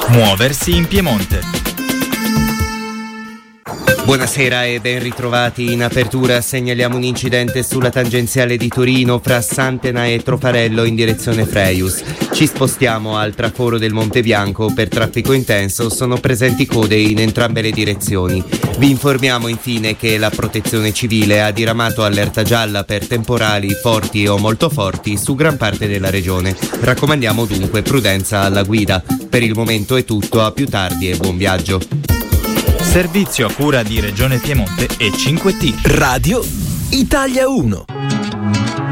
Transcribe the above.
Muoversi in Piemonte. Buonasera e ben ritrovati. In apertura segnaliamo un incidente sulla tangenziale di Torino fra Santena e Trofarello in direzione Freius. Ci spostiamo al traforo del Monte Bianco. Per traffico intenso sono presenti code in entrambe le direzioni. Vi informiamo infine che la Protezione Civile ha diramato allerta gialla per temporali forti o molto forti su gran parte della regione. Raccomandiamo dunque prudenza alla guida. Per il momento è tutto, a più tardi e buon viaggio. Servizio a cura di Regione Piemonte e 5T. Radio Italia 1.